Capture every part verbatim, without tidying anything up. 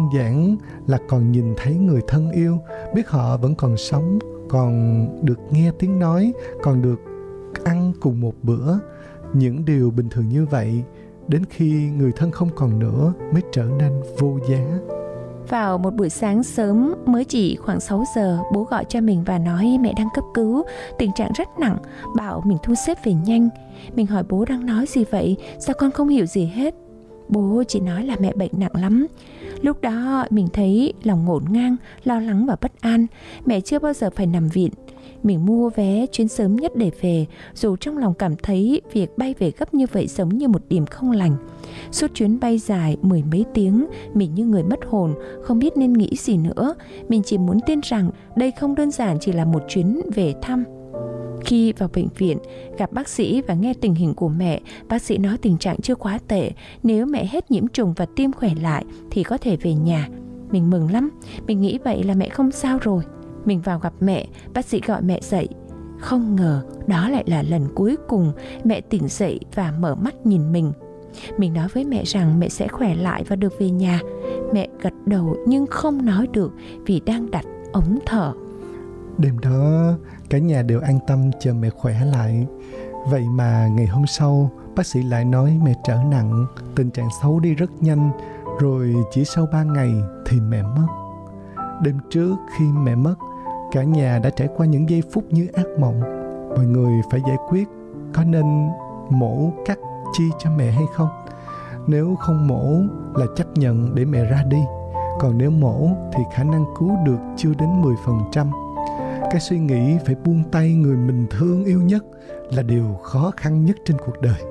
đơn giản là còn nhìn thấy người thân yêu, biết họ vẫn còn sống, còn được nghe tiếng nói, còn được ăn cùng một bữa. Những điều bình thường như vậy, đến khi người thân không còn nữa mới trở nên vô giá. Vào một buổi sáng sớm, mới chỉ khoảng sáu giờ, bố gọi cho mình và nói mẹ đang cấp cứu, tình trạng rất nặng, bảo mình thu xếp về nhanh. Mình hỏi bố đang nói gì vậy, sao con không hiểu gì hết. Bố chỉ nói là mẹ bệnh nặng lắm. Lúc đó mình thấy lòng ngổn ngang, lo lắng và bất an. Mẹ chưa bao giờ phải nằm viện. Mình mua vé chuyến sớm nhất để về, dù trong lòng cảm thấy việc bay về gấp như vậy giống như một điểm không lành. Suốt chuyến bay dài mười mấy tiếng, mình như người mất hồn, không biết nên nghĩ gì nữa. Mình chỉ muốn tin rằng đây không đơn giản chỉ là một chuyến về thăm. Khi vào bệnh viện, gặp bác sĩ và nghe tình hình của mẹ, bác sĩ nói tình trạng chưa quá tệ. Nếu mẹ hết nhiễm trùng và tim khỏe lại thì có thể về nhà. Mình mừng lắm, mình nghĩ vậy là mẹ không sao rồi. Mình vào gặp mẹ, bác sĩ gọi mẹ dậy. Không ngờ đó lại là lần cuối cùng mẹ tỉnh dậy và mở mắt nhìn mình. Mình nói với mẹ rằng mẹ sẽ khỏe lại và được về nhà. Mẹ gật đầu nhưng không nói được vì đang đặt ống thở. Đêm đó, cả nhà đều an tâm chờ mẹ khỏe lại. Vậy mà ngày hôm sau, bác sĩ lại nói mẹ trở nặng, tình trạng xấu đi rất nhanh, rồi chỉ sau ba ngày thì mẹ mất. Đêm trước khi mẹ mất, cả nhà đã trải qua những giây phút như ác mộng. Mọi người phải giải quyết có nên mổ cắt chi cho mẹ hay không. Nếu không mổ là chấp nhận để mẹ ra đi, còn nếu mổ thì khả năng cứu được chưa đến mười phần trăm. Cái suy nghĩ phải buông tay người mình thương yêu nhất là điều khó khăn nhất trên cuộc đời.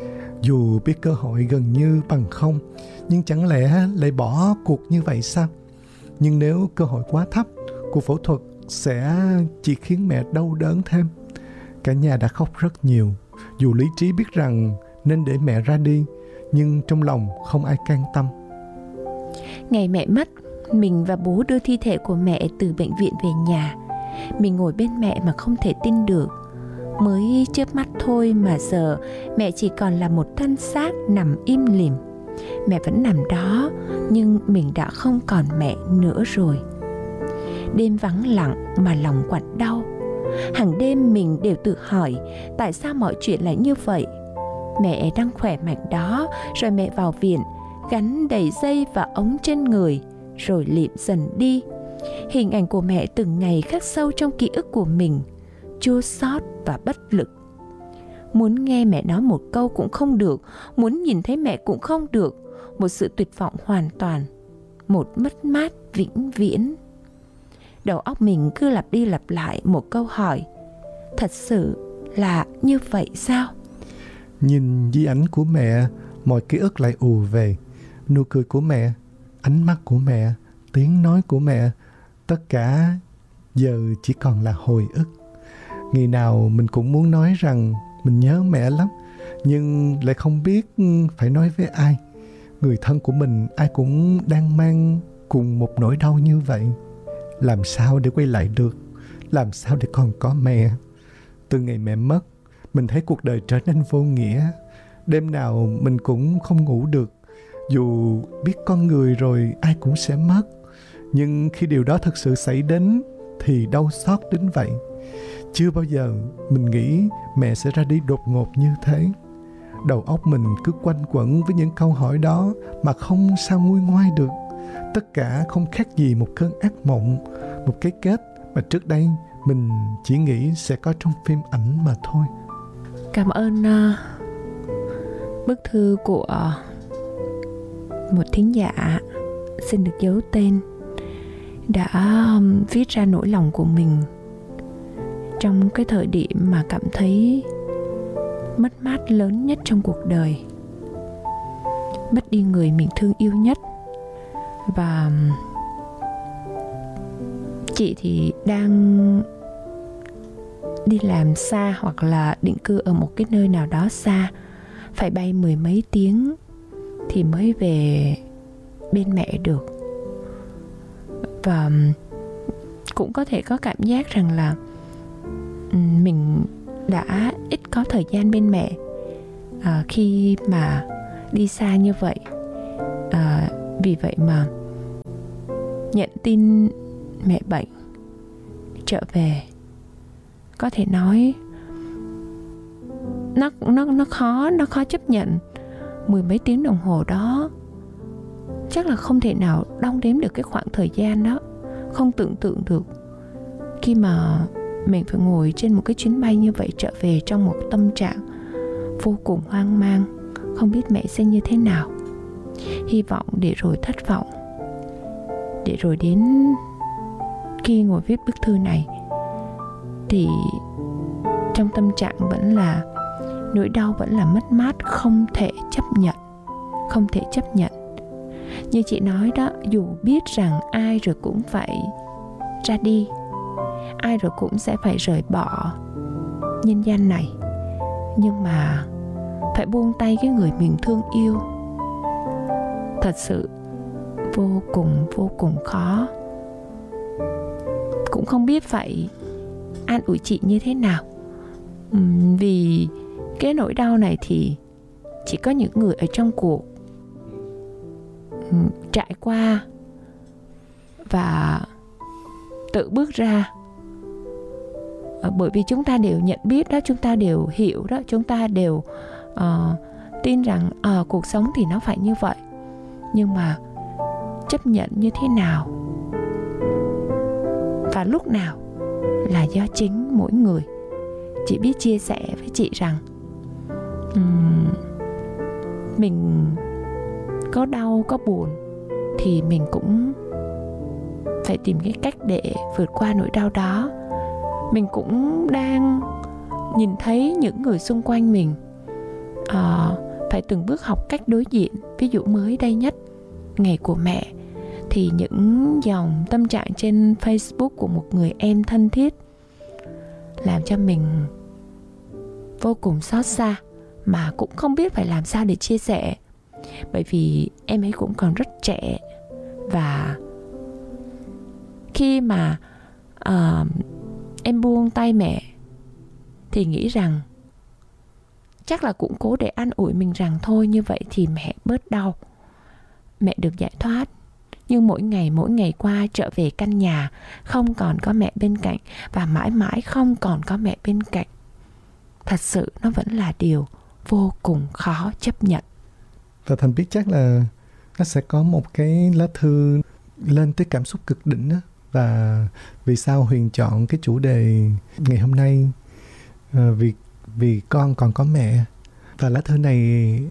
Dù biết cơ hội gần như bằng không, nhưng chẳng lẽ lại bỏ cuộc như vậy sao? Nhưng nếu cơ hội quá thấp, cuộc phẫu thuật sẽ chỉ khiến mẹ đau đớn thêm. Cả nhà đã khóc rất nhiều. Dù lý trí biết rằng nên để mẹ ra đi, nhưng trong lòng không ai can tâm. Ngày mẹ mất, mình và bố đưa thi thể của mẹ từ bệnh viện về nhà. Mình ngồi bên mẹ mà không thể tin được. Mới chớp mắt thôi mà giờ mẹ chỉ còn là một thân xác nằm im lìm. Mẹ vẫn nằm đó, nhưng mình đã không còn mẹ nữa rồi. Đêm vắng lặng mà lòng quặn đau. Hàng đêm mình đều tự hỏi tại sao mọi chuyện lại như vậy. Mẹ đang khỏe mạnh đó, rồi mẹ vào viện, gắn đầy dây và ống trên người, rồi lịm dần đi. Hình ảnh của mẹ từng ngày khắc sâu trong ký ức của mình, chua xót và bất lực. Muốn nghe mẹ nói một câu cũng không được, muốn nhìn thấy mẹ cũng không được. Một sự tuyệt vọng hoàn toàn, một mất mát vĩnh viễn. Đầu óc mình cứ lặp đi lặp lại một câu hỏi: thật sự là như vậy sao? Nhìn di ảnh của mẹ, mọi ký ức lại ùa về. Nụ cười của mẹ, ánh mắt của mẹ, tiếng nói của mẹ, tất cả giờ chỉ còn là hồi ức. Ngày nào mình cũng muốn nói rằng mình nhớ mẹ lắm, nhưng lại không biết phải nói với ai. Người thân của mình ai cũng đang mang cùng một nỗi đau như vậy. Làm sao để quay lại được? Làm sao để còn có mẹ? Từ ngày mẹ mất, mình thấy cuộc đời trở nên vô nghĩa. Đêm nào mình cũng không ngủ được. Dù biết con người rồi ai cũng sẽ mất, nhưng khi điều đó thực sự xảy đến thì đau xót đến vậy. Chưa bao giờ mình nghĩ mẹ sẽ ra đi đột ngột như thế. Đầu óc mình cứ quanh quẩn với những câu hỏi đó mà không sao nguôi ngoai được. Tất cả không khác gì một cơn ác mộng, một cái kết mà trước đây mình chỉ nghĩ sẽ có trong phim ảnh mà thôi. Cảm ơn uh, bức thư của một thính giả xin được giấu tên đã um, viết ra nỗi lòng của mình trong cái thời điểm mà cảm thấy mất mát lớn nhất trong cuộc đời. Mất đi người mình thương yêu nhất. Và chị thì đang đi làm xa hoặc là định cư ở một cái nơi nào đó xa, phải bay mười mấy tiếng thì mới về bên mẹ được. Và cũng có thể có cảm giác rằng là mình đã ít có thời gian bên mẹ à, khi mà đi xa như vậy. à, Vì vậy mà nhận tin mẹ bệnh, trở về. Có thể nói nó nó nó khó nó khó chấp nhận. Mười mấy tiếng đồng hồ đó chắc là không thể nào đong đếm được cái khoảng thời gian đó. Không tưởng tượng được khi mà mình phải ngồi trên một cái chuyến bay như vậy, trở về trong một tâm trạng vô cùng hoang mang, không biết mẹ sẽ như thế nào. Hy vọng để rồi thất vọng, để rồi đến khi ngồi viết bức thư này thì trong tâm trạng vẫn là nỗi đau, vẫn là mất mát, không thể chấp nhận. Không thể chấp nhận. Như chị nói đó, dù biết rằng ai rồi cũng phải ra đi, ai rồi cũng sẽ phải rời bỏ nhân gian này, nhưng mà phải buông tay cái người mình thương yêu thật sự vô cùng vô cùng khó. Cũng không biết phải an ủi chị như thế nào. uhm, Vì cái nỗi đau này thì chỉ có những người ở trong cuộc uhm, trải qua và tự bước ra. à, Bởi vì chúng ta đều nhận biết đó, chúng ta đều hiểu đó, chúng ta đều uh, tin rằng uh, cuộc sống thì nó phải như vậy. Nhưng mà chấp nhận như thế nào và lúc nào là do chính mỗi người. Chị biết chia sẻ với chị rằng um, mình có đau, có buồn thì mình cũng phải tìm cái cách để vượt qua nỗi đau đó. Mình cũng đang nhìn thấy những người xung quanh mình uh, phải từng bước học cách đối diện. Ví dụ mới đây nhất, ngày của mẹ, thì những dòng tâm trạng trên Facebook của một người em thân thiết làm cho mình vô cùng xót xa, mà cũng không biết phải làm sao để chia sẻ. Bởi vì em ấy cũng còn rất trẻ, và khi mà uh, em buông tay mẹ thì nghĩ rằng chắc là cũng cố để an ủi mình rằng thôi như vậy thì mẹ bớt đau, mẹ được giải thoát. Nhưng mỗi ngày mỗi ngày qua, trở về căn nhà không còn có mẹ bên cạnh, và mãi mãi không còn có mẹ bên cạnh, thật sự nó vẫn là điều vô cùng khó chấp nhận. Và Thành biết chắc là nó sẽ có một cái lá thư lên tới cảm xúc cực đỉnh đó. Và vì sao Huyền chọn cái chủ đề ngày hôm nay? À, vì, vì con còn có mẹ. Và lá thư này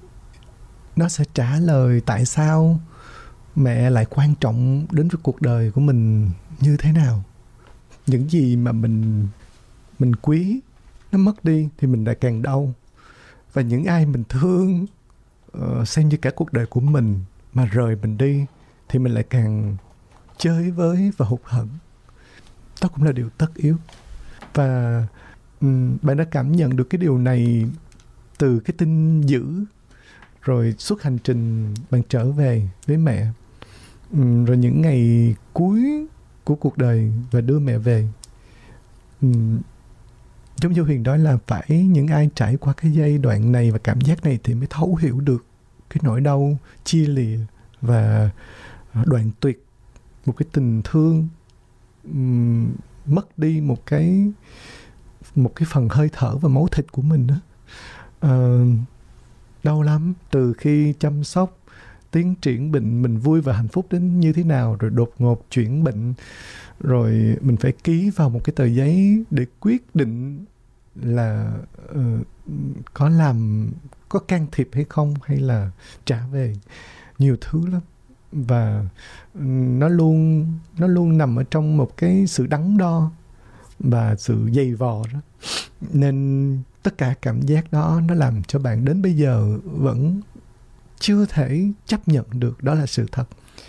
nó sẽ trả lời tại sao mẹ lại quan trọng đến với cuộc đời của mình như thế nào. Những gì mà mình mình quý nó mất đi thì mình lại càng đau. Và những ai mình thương uh, xem như cả cuộc đời của mình mà rời mình đi thì mình lại càng chơi với và hụt hẫng. Đó cũng là điều tất yếu. Và um, bạn đã cảm nhận được cái điều này từ cái tin dữ, rồi suốt hành trình bạn trở về với mẹ, um, rồi những ngày cuối của cuộc đời và đưa mẹ về. um, Giống như Huyền nói là phải những ai trải qua cái giai đoạn này và cảm giác này thì mới thấu hiểu được cái nỗi đau chia lìa và đoạn tuyệt một cái tình thương, um, mất đi một cái một cái phần hơi thở và máu thịt của mình đó. Uh, đau lắm. Từ khi chăm sóc, tiến triển bệnh, mình vui và hạnh phúc đến như thế nào, rồi đột ngột chuyển bệnh, rồi mình phải ký vào một cái tờ giấy để quyết định là uh, có làm, có can thiệp hay không, hay là trả về. Nhiều thứ lắm. Và nó luôn nó luôn nằm ở trong một cái sự đắn đo và sự dày vò đó. Nên tất cả cảm giác đó nó làm cho bạn đến bây giờ vẫn chưa thể chấp nhận được đó là sự thật.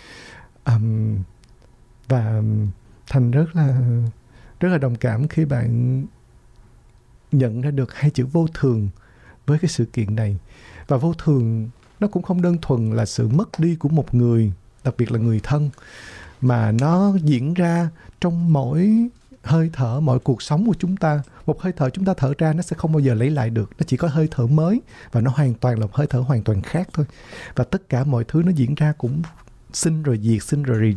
Um, và Thành rất là rất là đồng cảm khi bạn nhận ra được hai chữ vô thường với cái sự kiện này. Và vô thường nó cũng không đơn thuần là sự mất đi của một người, đặc biệt là người thân, mà nó diễn ra trong mỗi hơi thở, mọi cuộc sống của chúng ta. Một hơi thở chúng ta thở ra nó sẽ không bao giờ lấy lại được. Nó chỉ có hơi thở mới và nó hoàn toàn là một hơi thở hoàn toàn khác thôi. Và tất cả mọi thứ nó diễn ra cũng sinh rồi diệt, sinh rồi